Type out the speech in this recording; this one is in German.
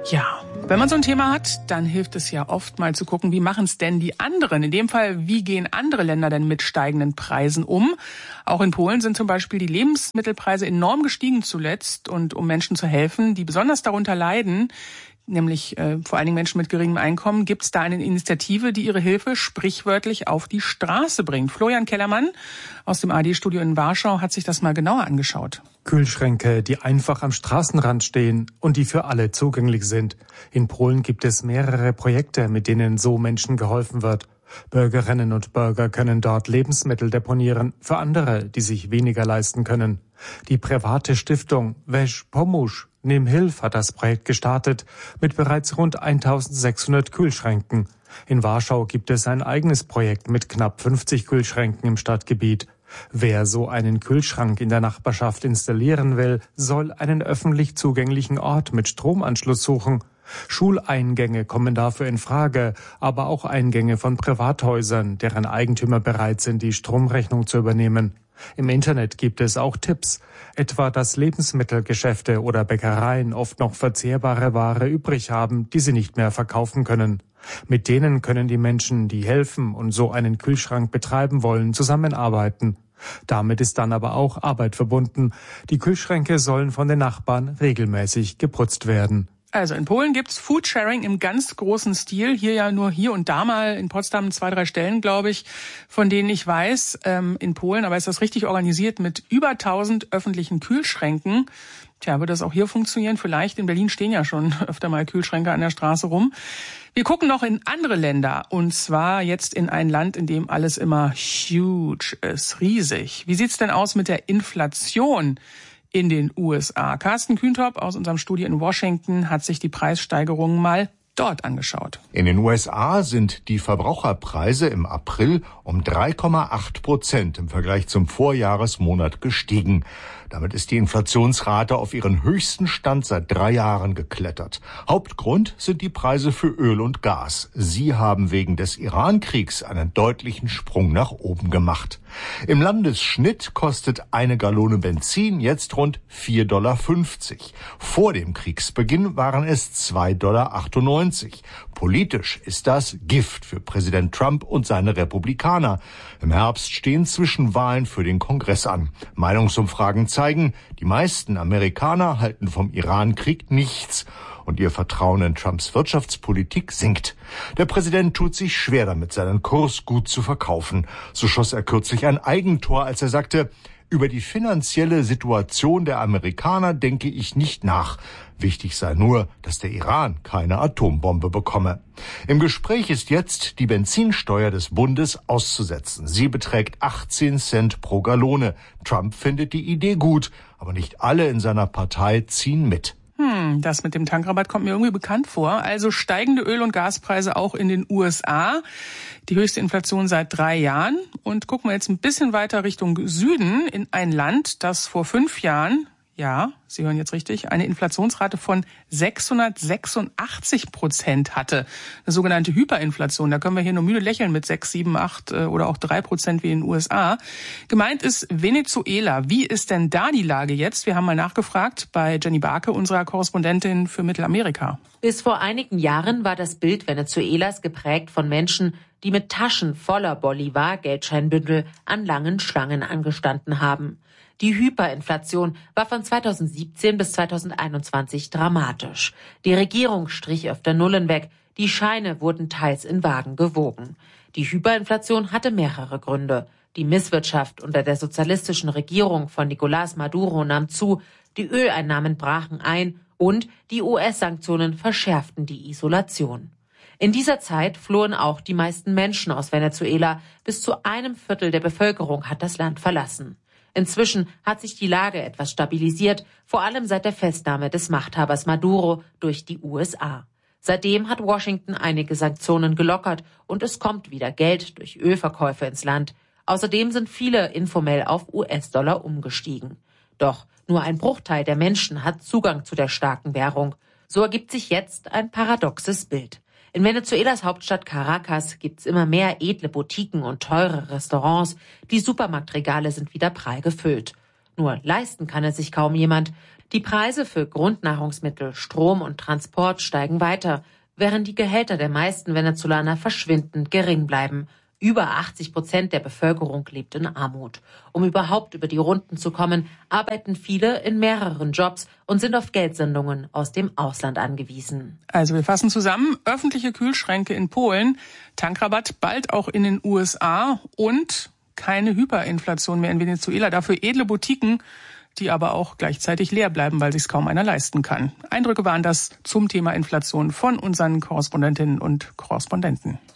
Ja, wenn man so ein Thema hat, dann hilft es ja oft mal zu gucken, wie machen es denn die anderen? In dem Fall, wie gehen andere Länder denn mit steigenden Preisen um? Auch in Polen sind zum Beispiel die Lebensmittelpreise enorm gestiegen zuletzt. Und um Menschen zu helfen, die besonders darunter leiden, nämlich vor allen Dingen Menschen mit geringem Einkommen, gibt es da eine Initiative, die ihre Hilfe sprichwörtlich auf die Straße bringt. Florian Kellermann aus dem ARD-Studio in Warschau hat sich das mal genauer angeschaut. Kühlschränke, die einfach am Straßenrand stehen und die für alle zugänglich sind. In Polen gibt es mehrere Projekte, mit denen so Menschen geholfen wird. Bürgerinnen und Bürger können dort Lebensmittel deponieren für andere, die sich weniger leisten können. Die private Stiftung Weź Pomóż, Nimm Hilf hat das Projekt gestartet mit bereits rund 1600 Kühlschränken. In Warschau gibt es ein eigenes Projekt mit knapp 50 Kühlschränken im Stadtgebiet. Wer so einen Kühlschrank in der Nachbarschaft installieren will, soll einen öffentlich zugänglichen Ort mit Stromanschluss suchen. Schuleingänge kommen dafür in Frage, aber auch Eingänge von Privathäusern, deren Eigentümer bereit sind, die Stromrechnung zu übernehmen. Im Internet gibt es auch Tipps, etwa dass Lebensmittelgeschäfte oder Bäckereien oft noch verzehrbare Ware übrig haben, die sie nicht mehr verkaufen können. Mit denen können die Menschen, die helfen und so einen Kühlschrank betreiben wollen, zusammenarbeiten. Damit ist dann aber auch Arbeit verbunden. Die Kühlschränke sollen von den Nachbarn regelmäßig geputzt werden. Also in Polen gibt's Foodsharing im ganz großen Stil. Hier ja nur hier und da mal in Potsdam 2, 3 Stellen, glaube ich, von denen ich weiß, in Polen. Aber ist das richtig organisiert mit über 1000 öffentlichen Kühlschränken? Tja, wird das auch hier funktionieren? Vielleicht. In Berlin stehen ja schon öfter mal Kühlschränke an der Straße rum. Wir gucken noch in andere Länder. Und zwar jetzt in ein Land, in dem alles immer huge ist, riesig. Wie sieht's denn aus mit der Inflation in den USA? Carsten Kühntop aus unserem Studio in Washington hat sich die Preissteigerungen mal dort angeschaut. In den USA sind die Verbraucherpreise im April um 3,8% im Vergleich zum Vorjahresmonat gestiegen. Damit ist die Inflationsrate auf ihren höchsten Stand seit 3 Jahren geklettert. Hauptgrund sind die Preise für Öl und Gas. Sie haben wegen des Iran-Kriegs einen deutlichen Sprung nach oben gemacht. Im Landesschnitt kostet eine Gallone Benzin jetzt rund $4,50. Vor dem Kriegsbeginn waren es $2,98. Politisch ist das Gift für Präsident Trump und seine Republikaner. Im Herbst stehen Zwischenwahlen für den Kongress an. Meinungsumfragen zeigen, die meisten Amerikaner halten vom Iran-Krieg nichts. Und ihr Vertrauen in Trumps Wirtschaftspolitik sinkt. Der Präsident tut sich schwer damit, seinen Kurs gut zu verkaufen. So schoss er kürzlich ein Eigentor, als er sagte: Über die finanzielle Situation der Amerikaner denke ich nicht nach. Wichtig sei nur, dass der Iran keine Atombombe bekomme. Im Gespräch ist jetzt, die Benzinsteuer des Bundes auszusetzen. Sie beträgt 18 Cent pro Gallone. Trump findet die Idee gut, aber nicht alle in seiner Partei ziehen mit. Das mit dem Tankrabatt kommt mir irgendwie bekannt vor. Also steigende Öl- und Gaspreise auch in den USA. Die höchste Inflation seit 3 Jahren. Und gucken wir jetzt ein bisschen weiter Richtung Süden in ein Land, das vor 5 Jahren, ja, Sie hören jetzt richtig, eine Inflationsrate von 686% hatte. Eine sogenannte Hyperinflation. Da können wir hier nur müde lächeln mit 6, 7, 8 oder auch 3% wie in den USA. Gemeint ist Venezuela. Wie ist denn da die Lage jetzt? Wir haben mal nachgefragt bei Jenny Barke, unserer Korrespondentin für Mittelamerika. Bis vor einigen Jahren war das Bild Venezuelas geprägt von Menschen, die mit Taschen voller Bolivar-Geldscheinbündel an langen Schlangen angestanden haben. Die Hyperinflation war von 2017 bis 2021 dramatisch. Die Regierung strich öfter Nullen weg. Die Scheine wurden teils in Wagen gewogen. Die Hyperinflation hatte mehrere Gründe. Die Misswirtschaft unter der sozialistischen Regierung von Nicolás Maduro nahm zu, die Öleinnahmen brachen ein und die US-Sanktionen verschärften die Isolation. In dieser Zeit flohen auch die meisten Menschen aus Venezuela. Bis zu 1/4 der Bevölkerung hat das Land verlassen. Inzwischen hat sich die Lage etwas stabilisiert, vor allem seit der Festnahme des Machthabers Maduro durch die USA. Seitdem hat Washington einige Sanktionen gelockert und es kommt wieder Geld durch Ölverkäufe ins Land. Außerdem sind viele informell auf US-Dollar umgestiegen. Doch nur ein Bruchteil der Menschen hat Zugang zu der starken Währung. So ergibt sich jetzt ein paradoxes Bild. In Venezuelas Hauptstadt Caracas gibt's immer mehr edle Boutiquen und teure Restaurants. Die Supermarktregale sind wieder prall gefüllt. Nur leisten kann es sich kaum jemand. Die Preise für Grundnahrungsmittel, Strom und Transport steigen weiter, während die Gehälter der meisten Venezolaner verschwindend gering bleiben. Über 80% der Bevölkerung lebt in Armut. Um überhaupt über die Runden zu kommen, arbeiten viele in mehreren Jobs und sind auf Geldsendungen aus dem Ausland angewiesen. Also wir fassen zusammen: öffentliche Kühlschränke in Polen, Tankrabatt bald auch in den USA und keine Hyperinflation mehr in Venezuela. Dafür edle Boutiquen, die aber auch gleichzeitig leer bleiben, weil sich kaum einer leisten kann. Eindrücke waren das zum Thema Inflation von unseren Korrespondentinnen und Korrespondenten.